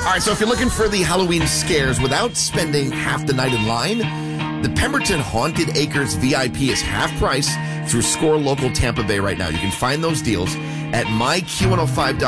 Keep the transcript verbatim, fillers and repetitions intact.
All right, so if you're looking for the Halloween scares without spending half the night in line, the Pemberton Haunted Acres V I P is half price through Score Local Tampa Bay right now. You can find those deals at my Q one oh five dot com.